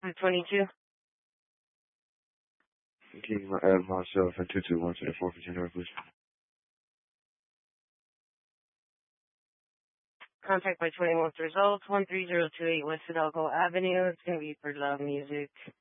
522. Can you add myself and 221 to the 4th of January, please? Contact by 21 with results. 13028 West Hidalgo Avenue. It's going to be for Love Music.